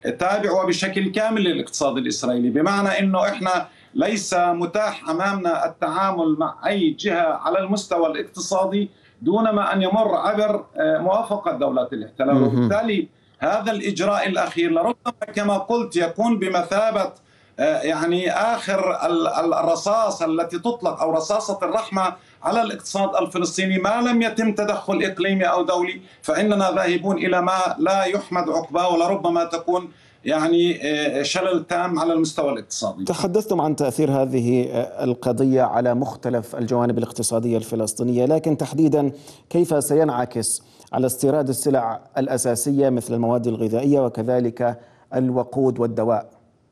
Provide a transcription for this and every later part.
تابع وبشكل كامل للاقتصاد الإسرائيلي، بمعنى أنه إحنا ليس متاح أمامنا التعامل مع أي جهة على المستوى الاقتصادي دون ما أن يمر عبر موافقة دولة الاحتلال. وبالتالي هذا الإجراء الأخير لربما كما قلت يكون بمثابة يعني آخر الرصاص التي تطلق، أو رصاصة الرحمة على الاقتصاد الفلسطيني. ما لم يتم تدخل إقليمي أو دولي فإننا ذاهبون إلى ما لا يحمد عقباه، ولربما تكون يعني شلل تام على المستوى الاقتصادي. تحدثتم عن تأثير هذه القضية على مختلف الجوانب الاقتصادية الفلسطينية، لكن تحديدا كيف سينعكس على استيراد السلع الأساسية مثل المواد الغذائية وكذلك الوقود والدواء؟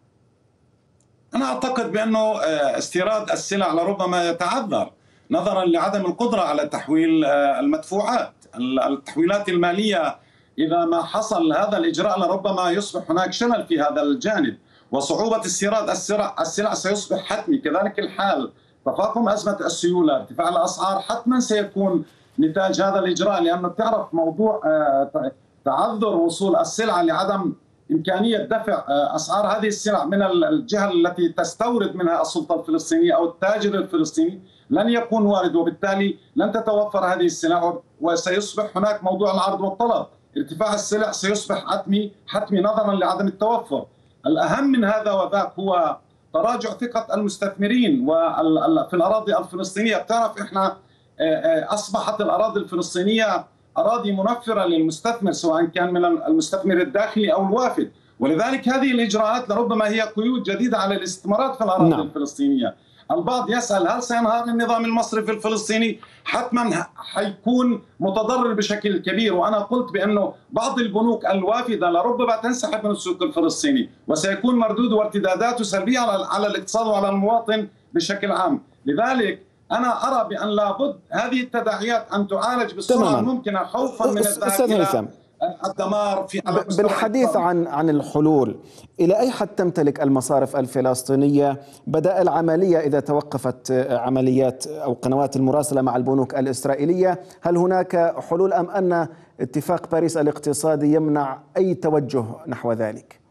أنا أعتقد بأنه استيراد السلع لربما يتعذر نظرا لعدم القدرة على تحويل المدفوعات، التحويلات المالية. إذا ما حصل هذا الإجراء لربما يصبح هناك شلل في هذا الجانب، وصعوبة استيراد السلع سيصبح حتمي. كذلك الحال تفاقم أزمة السيولة، ارتفاع الأسعار حتما سيكون نتاج هذا الإجراء، لأنه بتعرف موضوع تعذر وصول السلع لعدم إمكانية دفع أسعار هذه السلع من الجهة التي تستورد منها السلطة الفلسطينية أو التاجر الفلسطيني لن يكون وارد، وبالتالي لن تتوفر هذه السلع، وسيصبح هناك موضوع العرض والطلب. ارتفاع السلع سيصبح حتمي نظرا لعدم التوفر. الأهم من هذا وذاك هو تراجع ثقة المستثمرين في الأراضي الفلسطينية. بتعرف إحنا أصبحت الأراضي الفلسطينية أراضي منفرة للمستثمر، سواء كان من المستثمر الداخلي أو الوافد، ولذلك هذه الإجراءات لربما هي قيود جديدة على الاستثمارات في الأراضي الفلسطينية. البعض يسأل هل سينهار النظام المصرفي الفلسطيني؟ حتما حيكون متضرر بشكل كبير، وأنا قلت بأنه بعض البنوك الوافدة لربما تنسحب من السوق الفلسطيني، وسيكون مردود وارتداداته سلبية على الاقتصاد وعلى المواطن بشكل عام. لذلك أنا أرى بأن لابد هذه التداعيات أن تعالج بالسرعة الممكنة، خوفا من الذهاب إلى الدمار في بالحديث عن الحلول. إلى أي حد تمتلك المصارف الفلسطينية بدائل عملية إذا توقفت عمليات أو قنوات المراسلة مع البنوك الإسرائيلية؟ هل هناك حلول أم أن اتفاق باريس الاقتصادي يمنع أي توجه نحو ذلك؟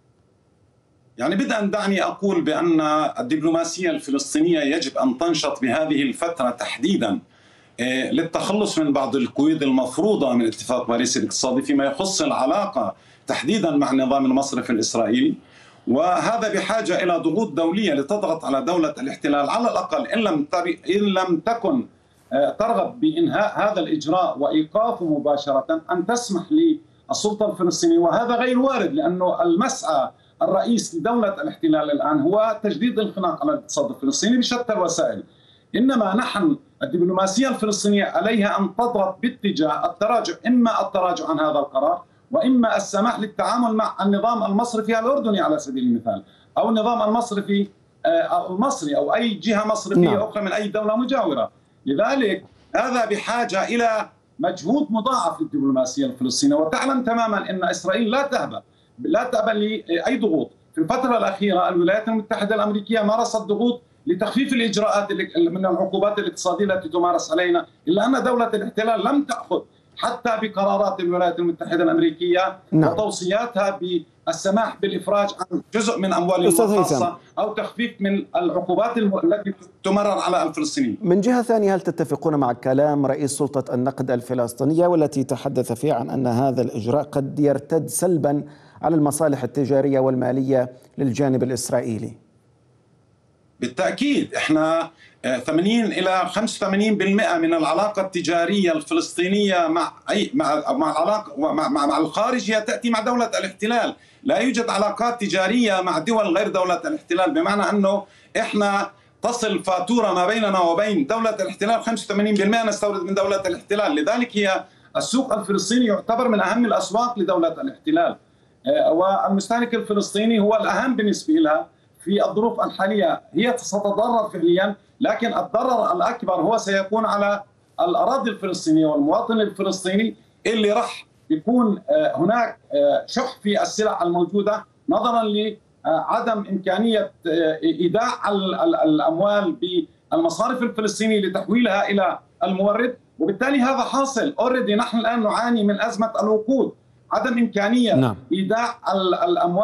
يعني بدءا دعني أقول بأن الدبلوماسية الفلسطينية يجب أن تنشط بهذه الفترة تحديدا للتخلص من بعض القيود المفروضة من اتفاق باريس الاقتصادي فيما يخص العلاقة تحديدا مع النظام المصرفي الإسرائيلي، وهذا بحاجة إلى ضغوط دولية لتضغط على دولة الاحتلال على الأقل إن لم تكن ترغب بإنهاء هذا الإجراء وإيقافه مباشرة، أن تسمح للسلطة الفلسطينية. وهذا غير وارد، لأنه المسعى الرئيس لدولة الاحتلال الآن هو تجديد الخناق على الاقتصاد الفلسطيني بشتى الوسائل. إنما نحن الدبلوماسية الفلسطينية عليها أن تضغط باتجاه التراجع، إما التراجع عن هذا القرار، وإما السماح للتعامل مع النظام المصرفي الأردني على سبيل المثال، أو النظام المصرفي المصري، أو أي جهة مصرفية أخرى من أي دولة مجاورة. لذلك هذا بحاجة إلى مجهود مضاعف للدبلوماسية الفلسطينية، وتعلم تماما أن إسرائيل لا تأبى لأي ضغوط. في الفترة الأخيرة الولايات المتحدة الأمريكية مارست ضغوط لتخفيف الإجراءات من العقوبات الاقتصادية التي تمارس علينا، إلا أن دولة الاحتلال لم تأخذ حتى بقرارات الولايات المتحدة الأمريكية وتوصياتها بالسماح بالإفراج عن جزء من أموالهم الخاصة أو تخفيف من العقوبات التي تمرر على الفلسطينيين. من جهة ثانية، هل تتفقون مع كلام رئيس سلطة النقد الفلسطينية والتي تحدث فيه عن أن هذا الإجراء قد يرتد سلبا على المصالح التجارية والمالية للجانب الإسرائيلي؟ بالتأكيد احنا 80 إلى 85% من العلاقة التجارية الفلسطينية مع الخارج هي تأتي مع دولة الاحتلال. لا يوجد علاقات تجارية مع دول غير دولة الاحتلال، بمعنى أنه احنا تصل فاتورة ما بيننا وبين دولة الاحتلال 85% نستورد من دولة الاحتلال. لذلك هي السوق الفلسطيني يعتبر من أهم الأسواق لدولة الاحتلال، والمستهلك الفلسطيني هو الأهم بالنسبة لها في الظروف الحالية. هي ستتضرر فعليا، لكن الضرر الأكبر هو سيكون على الأراضي الفلسطينية والمواطن الفلسطيني، اللي راح يكون هناك شح في السلع الموجودة نظرا لعدم إمكانية إيداع الأموال بالمصارف الفلسطينية لتحويلها إلى المورد، وبالتالي هذا حاصل نحن الآن نعاني من أزمة الوقود، عدم إمكانية إيداع الأموال